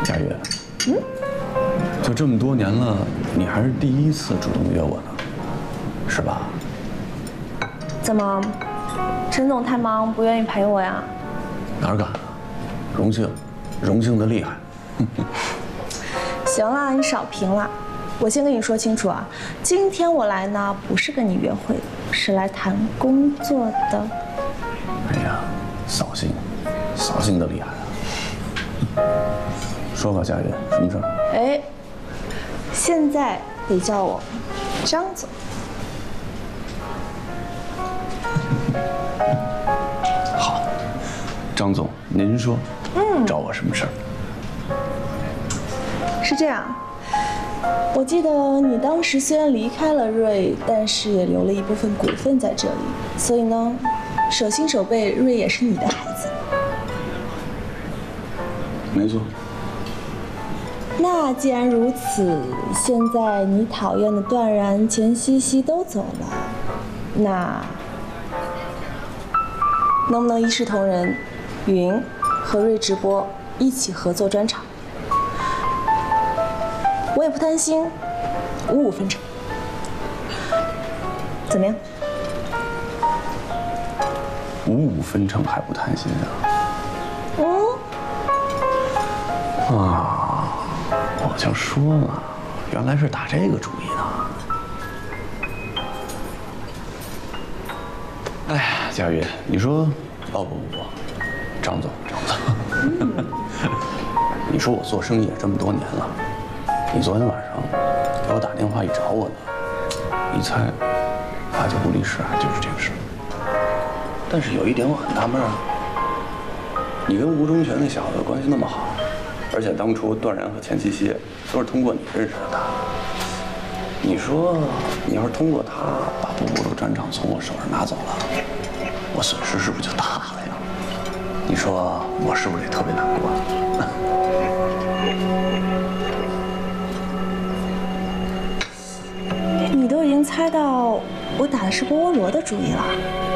佳悦，就这么多年了，你还是第一次主动约我呢，是吧？ 怎么，陈总太忙不愿意陪我呀？ 哪儿敢啊！荣幸，荣幸的厉害。 行了，你少评了。我先跟你说清楚啊，今天我来呢不是跟你约会的，是来谈工作的。 哎呀，扫兴，扫兴的厉害啊！说吧，佳悦，什么事儿？ 哎，现在得叫我张总。 好，张总，您说，找我什么事儿？ 是这样，我记得你当时虽然离开了瑞，但是也留了一部分股份在这里，所以呢，手心手背，瑞也是你的孩子。 没错。 那既然如此，现在你讨厌的段然、钱西西都走了，那能不能一视同仁，云和瑞直播一起合作专场？我也不贪心，55分成，怎么样 ？55分成还不贪心啊？啊，我就说嘛，原来是打这个主意呢。哎呀，佳悦，你说，哦不，张总，你说我做生意也这么多年了，你昨天晚上给我打电话一找我呢，一猜，八九不离十，还就是这个事。但是有一点我很纳闷啊，你跟吴忠全那小子关系那么好。而且当初段然和钱西西都是通过你认识的他。你说，你要是通过他把布布的专场从我手上拿走了，我损失是不是就大了呀？你说我是不是也特别难过？ 你都已经猜到我打的是波罗的主意了。